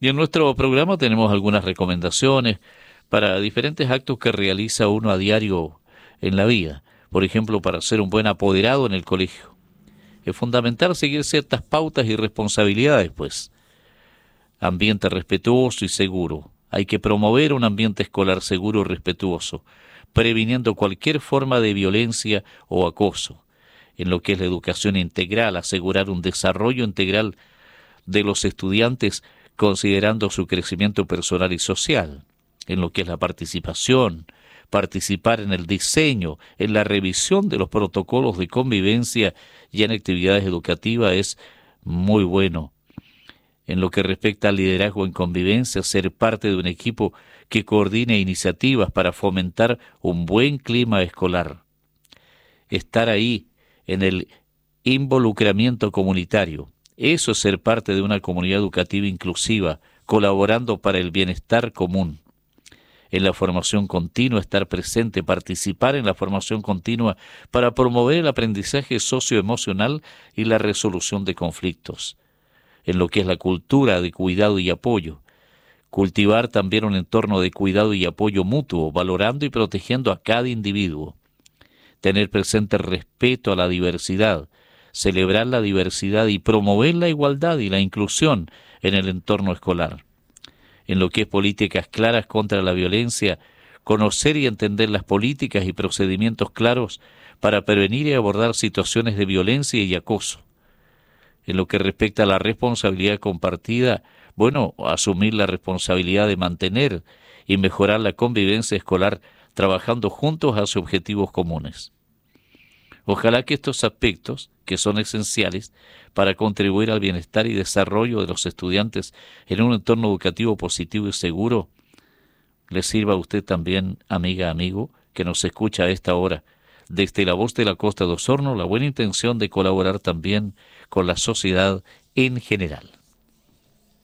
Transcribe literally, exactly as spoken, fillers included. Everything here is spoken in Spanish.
Y en nuestro programa tenemos algunas recomendaciones para diferentes actos que realiza uno a diario en la vida. Por ejemplo, para ser un buen apoderado en el colegio. Es fundamental seguir ciertas pautas y responsabilidades, pues. Ambiente respetuoso y seguro. Hay que promover un ambiente escolar seguro y respetuoso, previniendo cualquier forma de violencia o acoso. En lo que es la educación integral, asegurar un desarrollo integral de los estudiantes considerando su crecimiento personal y social. En lo que es la participación, participar en el diseño, en la revisión de los protocolos de convivencia y en actividades educativas es muy bueno. En lo que respecta al liderazgo en convivencia, ser parte de un equipo que coordine iniciativas para fomentar un buen clima escolar. Estar ahí en el involucramiento comunitario. Eso es ser parte de una comunidad educativa inclusiva, colaborando para el bienestar común. En la formación continua, estar presente, participar en la formación continua para promover el aprendizaje socioemocional y la resolución de conflictos. En lo que es la cultura de cuidado y apoyo. Cultivar también un entorno de cuidado y apoyo mutuo, valorando y protegiendo a cada individuo. Tener presente el respeto a la diversidad, celebrar la diversidad y promover la igualdad y la inclusión en el entorno escolar. En lo que es políticas claras contra la violencia, conocer y entender las políticas y procedimientos claros para prevenir y abordar situaciones de violencia y acoso. En lo que respecta a la responsabilidad compartida, bueno, asumir la responsabilidad de mantener y mejorar la convivencia escolar trabajando juntos hacia objetivos comunes. Ojalá que estos aspectos, que son esenciales para contribuir al bienestar y desarrollo de los estudiantes en un entorno educativo positivo y seguro, les sirva a usted también, amiga, amigo, que nos escucha a esta hora, desde la voz de la Costa de Osorno, la buena intención de colaborar también con la sociedad en general.